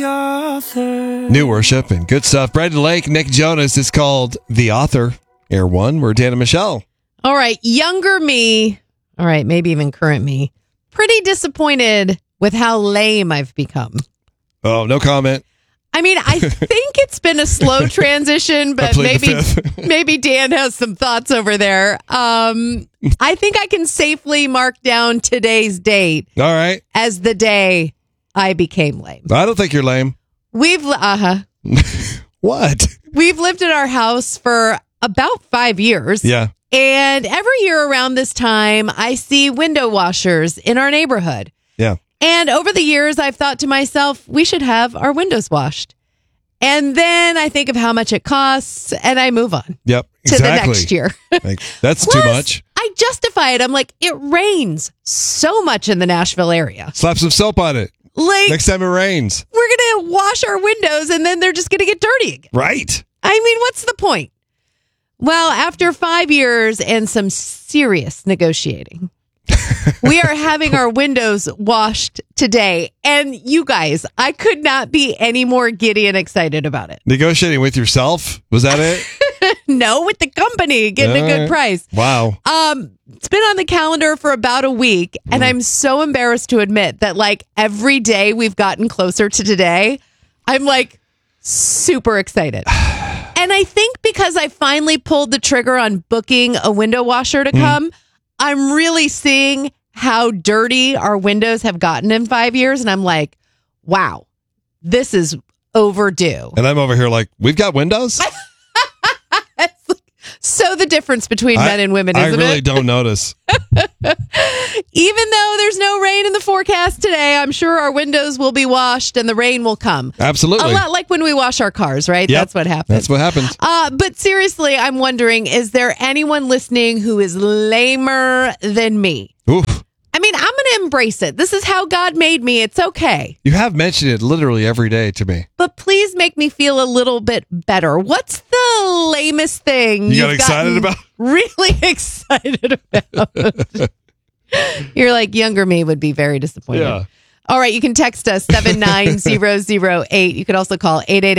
The Author. New worship and good stuff. Brandon Lake, Nick Jonas is called The Author. Air One, we're Dan and Michelle. All right, younger me, all right, maybe even current me, pretty disappointed with how lame I've become. Oh, no comment. I mean, I think it's been a slow transition, but maybe Dan has some thoughts over there. I think I can safely mark down today's date All right. as the day I became lame. I don't think you're lame. What? We've lived in our house for about 5 years. Yeah. And every year around this time, I see window washers in our neighborhood. Yeah. And over the years, I've thought to myself, we should have our windows washed. And then I think of how much it costs and I move on. Yep. To the next year. That's Plus, too much. I justify it. I'm like, it rains so much in the Nashville area. Slap some soap on it. Like, next time it rains. We're going to wash our windows and then they're just going to get dirty again. Right. I mean, what's the point? Well, after 5 years and some serious negotiating, we are having our windows washed today. And you guys, I could not be any more giddy and excited about it. Negotiating with yourself? Was that it? No, with the company, getting a good price. Wow. It's been on the calendar for about a week, and I'm so embarrassed to admit that like every day we've gotten closer to today, I'm like super excited. And I think because I finally pulled the trigger on booking a window washer to come, I'm really seeing how dirty our windows have gotten in 5 years. And I'm like, wow, this is overdue. And I'm over here like, we've got windows? So the difference between men and women, isn't it? I really don't notice. Even though there's no rain in the forecast today, I'm sure our windows will be washed and the rain will come. Absolutely. A lot like when we wash our cars, right? Yep. That's what happens. That's what happens. But seriously, I'm wondering, is there anyone listening who is lamer than me? Oof. I mean, I'm going to embrace it. This is how God made me. It's okay. You have mentioned it literally every day to me. But please make me feel a little bit better. What's the lamest thing you got excited about? Really excited about? You're like, younger me would be very disappointed. Yeah. All right, you can text us 79008. You can also call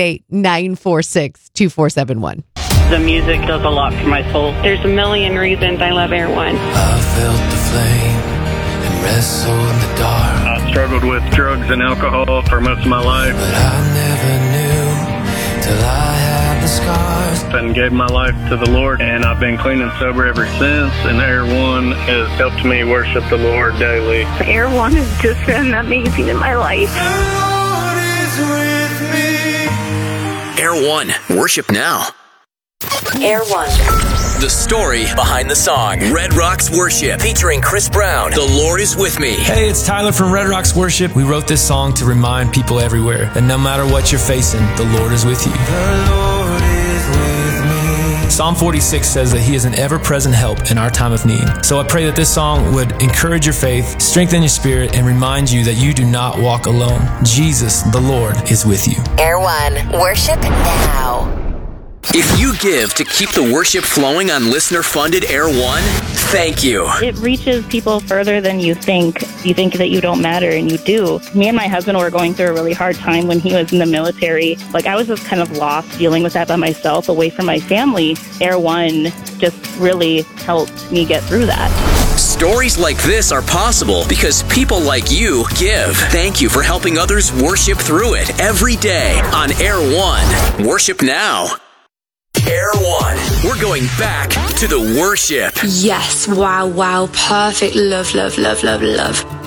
888-946-2471. The music does a lot for my soul. There's a million reasons I love Air One. I felt the flame and wrestled in the dark. I struggled with drugs and alcohol for most of my life. But I never knew till I had the scars. And gave my life to the Lord, and I've been clean and sober ever since. And Air One has helped me worship the Lord daily. Air One has just been amazing in my life. The Lord is with me. Air One, worship now. Air One. The story behind the song. Red Rocks Worship, featuring Chris Brown. The Lord is with me. Hey, it's Tyler from Red Rocks Worship. We wrote this song to remind people everywhere that no matter what you're facing, the Lord is with you. The Lord is with me. Psalm 46 says that He is an ever-present help in our time of need. So I pray that this song would encourage your faith, strengthen your spirit, and remind you that you do not walk alone. Jesus, the Lord, is with you. Air One. Worship now. If you give to keep the worship flowing on listener-funded Air One, thank you. It reaches people further than you think. You think that you don't matter, and you do. Me and my husband were going through a really hard time when he was in the military. Like, I was just kind of lost dealing with that by myself, away from my family. Air One just really helped me get through that. Stories like this are possible because people like you give. Thank you for helping others worship through it every day on Air One. Worship now. Air One. We're going back to the worship. Yes. Wow. Perfect. Love.